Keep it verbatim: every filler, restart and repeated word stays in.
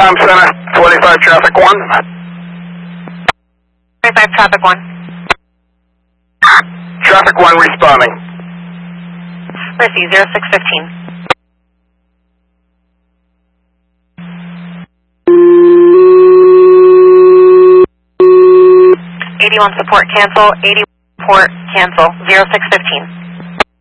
Com Center, twenty-five traffic one. twenty-five traffic one. Traffic one responding. Mercy, zero six fifteen. eighty-one support cancel, eighty support cancel, zero six fifteen.